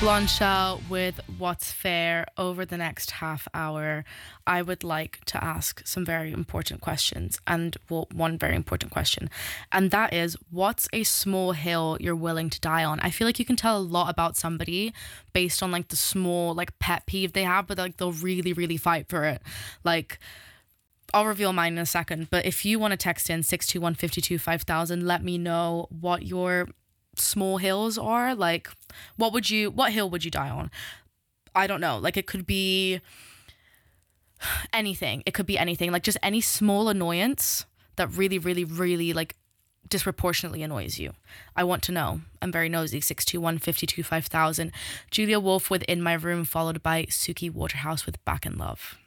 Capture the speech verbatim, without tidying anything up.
Blanchard with What's Fair. Over the next half hour, I would like to ask some very important questions, and well, one very important question, and that is, what's a small hill you're willing to die on? I feel like you can tell a lot about somebody based on like the small like pet peeve they have, but like they'll really, really fight for it. Like, I'll reveal mine in a second, but if you want to text in six two one, five two, five thousand, let me know what your small hills are. Like, what would you, what hill would you die on? I don't know. Like, it could be anything. It could be anything. Like, just any small annoyance that really, really, really, like, disproportionately annoys you. I want to know. I'm very nosy. six two one, five two, five thousand. Julia Wolf with In My Room, followed by Suki Waterhouse with Back in Love.